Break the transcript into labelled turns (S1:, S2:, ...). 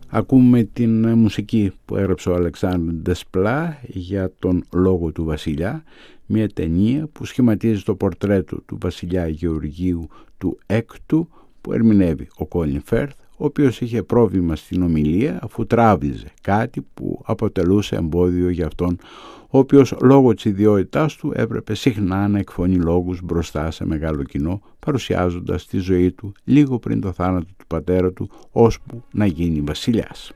S1: Ακούμε την μουσική που έγραψε ο Αλεξάνδρ Ντεσπλά για τον λόγο του βασιλιά, μια ταινία που σχηματίζει το πορτρέτο του βασιλιά Γεωργίου του Έκτου, που ερμηνεύει ο Κόλιν Φέρθ, ο οποίος είχε πρόβλημα στην ομιλία αφού τράβλιζε κάτι που αποτελούσε εμπόδιο για αυτόν, ο οποίος λόγω της ιδιότητάς του έπρεπε συχνά να εκφωνεί λόγους μπροστά σε μεγάλο κοινό, παρουσιάζοντας τη ζωή του λίγο πριν το θάνατο του πατέρα του, ώσπου να γίνει βασιλιάς.